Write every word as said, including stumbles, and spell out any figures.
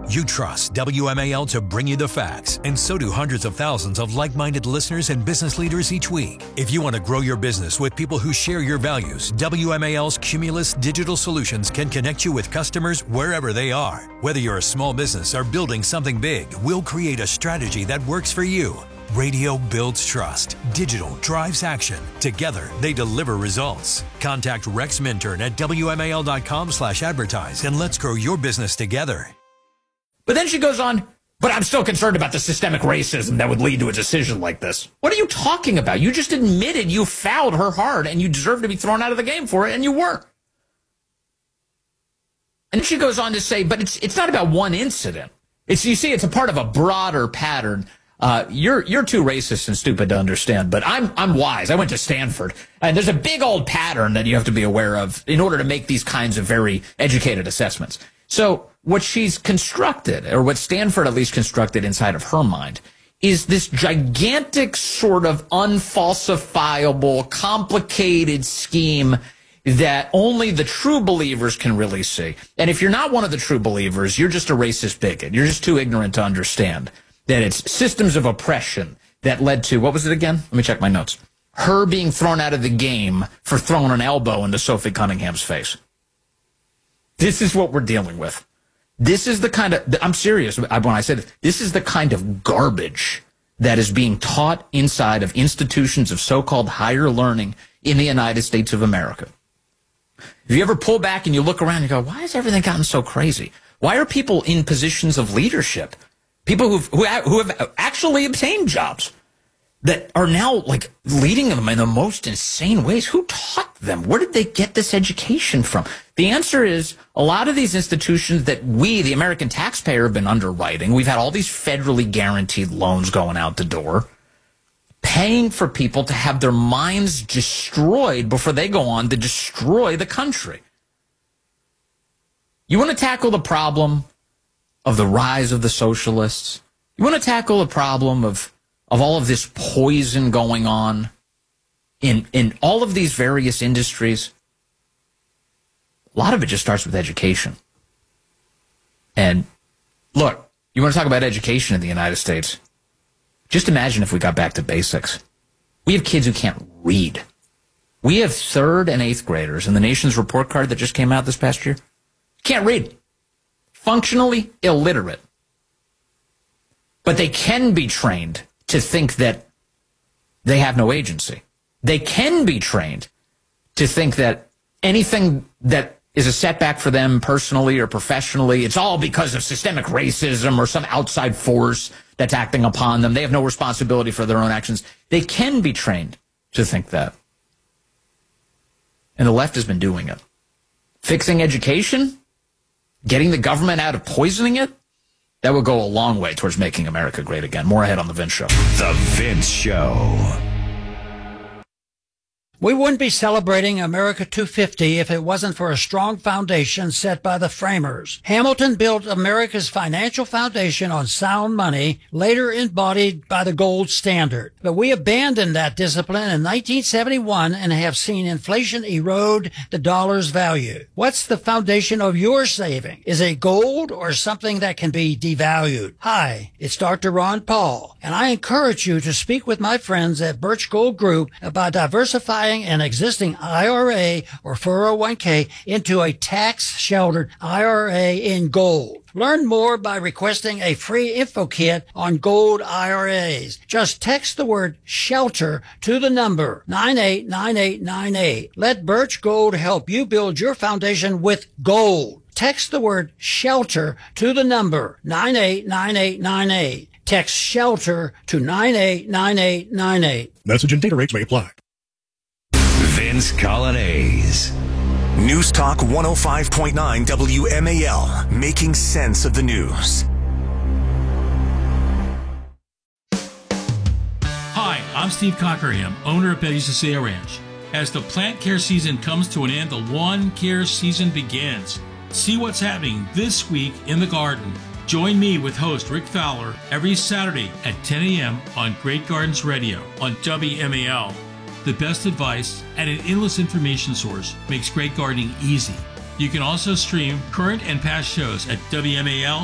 You trust W M A L to bring you the facts, and so do hundreds of thousands of like-minded listeners and business leaders each week. If you want to grow your business with people who share your values, W M A L's Cumulus Digital Solutions can connect you with customers wherever they are. Whether you're a small business or building something big, we'll create a strategy that works for you. Radio builds trust. Digital drives action. Together, they deliver results. Contact Rex Minturn at W M A L dot com slash advertise and let's grow your business together. But then she goes on, but I'm still concerned about the systemic racism that would lead to a decision like this. What are you talking about? You just admitted you fouled her hard and you deserve to be thrown out of the game for it, and you were. And she goes on to say, but it's it's not about one incident. It's, you see, it's a part of a broader pattern. Uh, you're you're too racist and stupid to understand, but I'm I'm wise. I went to Stanford, and there's a big old pattern that you have to be aware of in order to make these kinds of very educated assessments. So what she's constructed, or what Stanford at least constructed inside of her mind, is this gigantic sort of unfalsifiable, complicated scheme that only the true believers can really see. And if you're not one of the true believers, you're just a racist bigot. You're just too ignorant to understand that it's systems of oppression that led to, what was it again? Let me check my notes. Her being thrown out of the game for throwing an elbow into Sophie Cunningham's face. This is what we're dealing with. This is the kind of, I'm serious when I said this, this is the kind of garbage that is being taught inside of institutions of so-called higher learning in the United States of America. If you ever pull back and you look around and you go, why has everything gotten so crazy? Why are people in positions of leadership, people who've, who who have actually obtained jobs, that are now like leading them in the most insane ways? Who taught them? Where did they get this education from? The answer is a lot of these institutions that we, the American taxpayer, have been underwriting. We've had all these federally guaranteed loans going out the door, paying for people to have their minds destroyed before they go on to destroy the country. You want to tackle the problem of the rise of the socialists? You want to tackle the problem of of all of this poison going on in in all of these various industries? A lot of it just starts with education. And look, you want to talk about education in the United States? Just imagine if we got back to basics. We have kids who can't read. We have third and eighth graders in the nation's report card that just came out this past year. Can't read. Functionally illiterate. But they can be trained to think that they have no agency. They can be trained to think that anything that is a setback for them personally or professionally, it's all because of systemic racism or some outside force that's acting upon them. They have no responsibility for their own actions. They can be trained to think that. And the left has been doing it. Fixing education, getting the government out of poisoning it, that would go a long way towards making America great again. More ahead on The Vince Show. The Vince Show. We wouldn't be celebrating America two fifty if it wasn't for a strong foundation set by the framers. Hamilton built America's financial foundation on sound money, later embodied by the gold standard. But we abandoned that discipline in nineteen seventy-one and have seen inflation erode the dollar's value. What's the foundation of your saving? Is it gold or something that can be devalued? Hi, it's Doctor Ron Paul, and I encourage you to speak with my friends at Birch Gold Group about diversifying an existing I R A or four oh one k into a tax-sheltered I R A in gold. Learn more by requesting a free info kit on gold I R As. Just text the word SHELTER to the number nine eight nine eight nine eight. Let Birch Gold help you build your foundation with gold. Text the word SHELTER to the number nine eight nine eight nine eight. Text SHELTER to nine eight nine eight nine eight. Message and data rates may apply. Vince Coglianese. News Talk one oh five point nine W M A L, making sense of the news. Hi, I'm Steve Cockerham, owner of Betty Cecilia Ranch. As the plant care season comes to an end, the lawn care season begins. See what's happening this week in the garden. Join me with host Rick Fowler every Saturday at ten a.m. on Great Gardens Radio on W M A L. The best advice and an endless information source makes great gardening easy. You can also stream current and past shows at W M A L